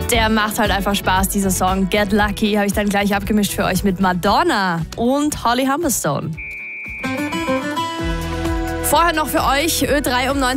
Der macht halt einfach Spaß, dieser Song. Get Lucky habe ich dann gleich abgemischt für euch mit Madonna und Holly Humberstone. Vorher noch für euch Ö3 um 19